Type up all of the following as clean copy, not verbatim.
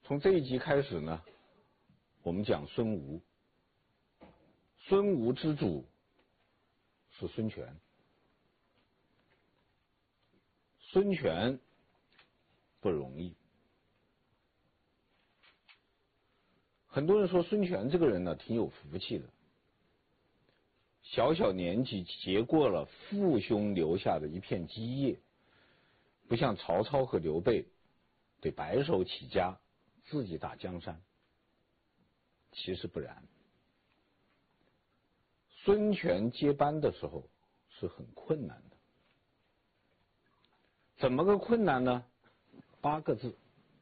从这一集开始呢，我们讲孙吴。孙吴之主是孙权。孙权不容易。很多人说孙权这个人呢，挺有福气的。小小年纪结过了父兄留下的一片基业，不像曹操和刘备得白手起家，自己打江山。其实不然，孙权接班的时候是很困难的。怎么个困难呢？8个字：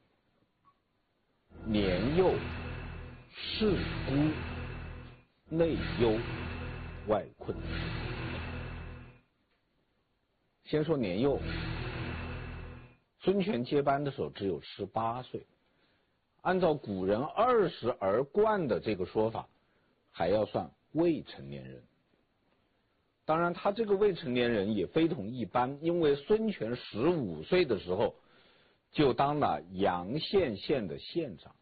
年幼事孤，内忧外困。先说年幼，孙权接班的时候只有18岁，按照古人20而冠的这个说法，还要算未成年人。当然他这个未成年人也非同一般，因为孙权15岁的时候就当了阳羡县的县长。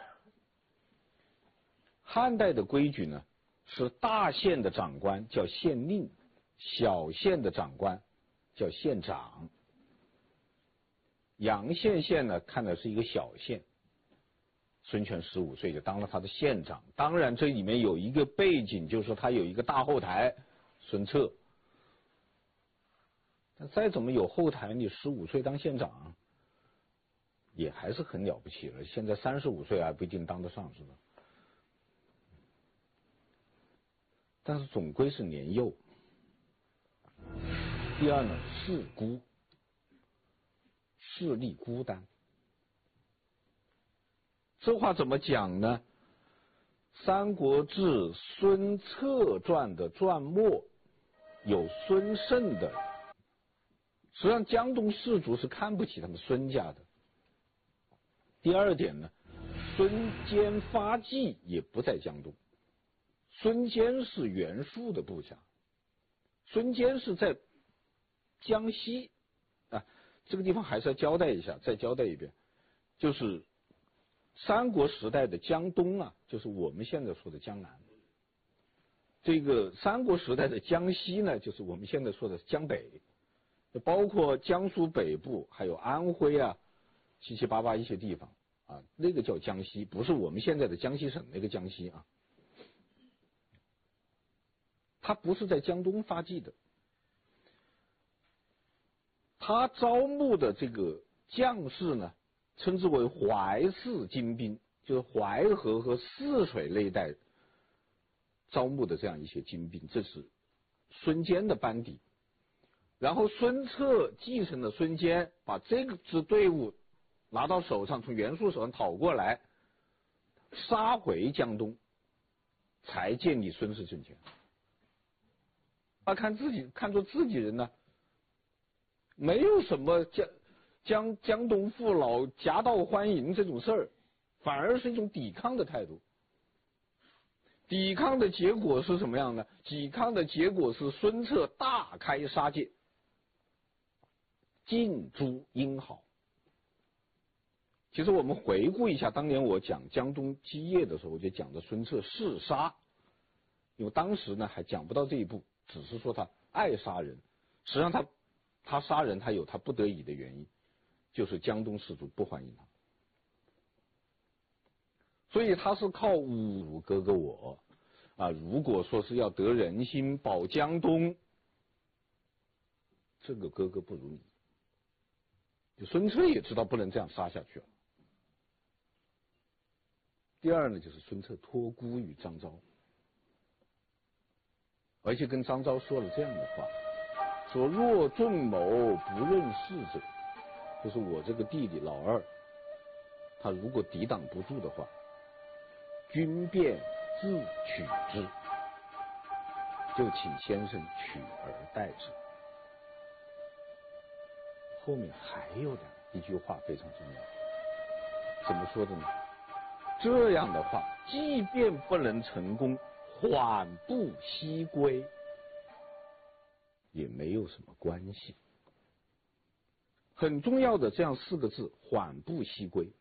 汉代的规矩呢，是大县的长官叫县令，小县的长官叫县长。阳羡县呢，看的是一个小县，孙权15岁就当了他的县长。当然这里面有一个背景，就是他有一个大后台孙策。但再怎么有后台，你15岁当县长也还是很了不起了。现在35岁还不一定当得上，是吧？但是总归是年幼。第二呢，势孤，势力孤单。这话怎么讲呢？《三国志·孙策传》的传末有孙胜的，实际上江东士族是看不起他们孙家的。第二点呢，孙坚发迹也不在江东，孙坚是袁术的部下，孙坚是在江西啊。这个地方还是要交代一下，再交代一遍，就是三国时代的江东啊，就是我们现在说的江南。这个三国时代的江西呢，就是我们现在说的江北，包括江苏北部，还有安徽啊，七七八八一些地方啊，那个叫江西，不是我们现在的江西省那个江西啊。他不是在江东发迹的，他招募的这个将士呢，称之为淮泗精兵，就是淮河和泗水那一带招募的这样一些精兵，这是孙坚的班底。然后孙策继承了孙坚，把这个支队伍拿到手上，从袁术手上讨过来，杀回江东，才建立孙氏政权。他看作自己人呢，没有什么江东父老夹道欢迎这种事儿，反而是一种抵抗的态度。抵抗的结果是什么样呢？抵抗的结果是孙策大开杀戒，尽诛英豪。其实我们回顾一下当年我讲江东基业的时候，我就讲的孙策嗜杀，因为当时呢还讲不到这一步，只是说他爱杀人。实际上他杀人他有他不得已的原因，就是江东士族不欢迎他，所以他是靠侮辱哥哥我啊。如果说是要得人心保江东，这个哥哥不如你。孙策也知道不能这样杀下去了。第二呢，就是孙策托孤于张昭，而且跟张昭说了这样的话，说若仲谋不任事者，就是我这个弟弟老二，他如果抵挡不住的话，君便自取之，就请先生取而代之。后面还有一句话非常重要，怎么说的呢？这样的话，即便不能成功，缓步西归也没有什么关系。很重要的这样4个字，缓步西归。